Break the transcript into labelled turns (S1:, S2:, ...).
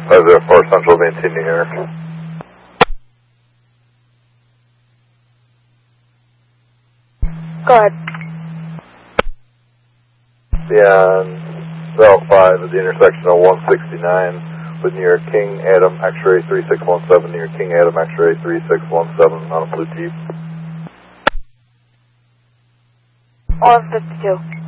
S1: 504 Central, maintain New York.
S2: Go ahead.
S1: Beyond Route 5 at the intersection of 169 with New York King Adam X-ray 3617, New York King Adam X-ray 3617 on a blue Jeep.
S2: 152.